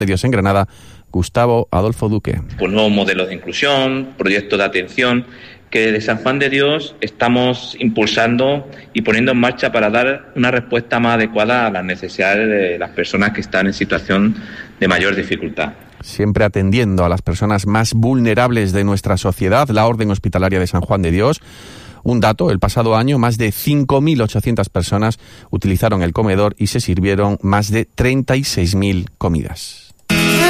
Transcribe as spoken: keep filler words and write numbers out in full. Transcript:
de Dios en Granada, Gustavo Adolfo Duque. Pues nuevos modelos de inclusión, proyectos de atención que desde San Juan de Dios estamos impulsando y poniendo en marcha para dar una respuesta más adecuada a las necesidades de las personas que están en situación de mayor dificultad. Siempre atendiendo a las personas más vulnerables de nuestra sociedad, la Orden Hospitalaria de San Juan de Dios. Un dato, el pasado año más de cinco mil ochocientas personas utilizaron el comedor y se sirvieron más de treinta y seis mil comidas.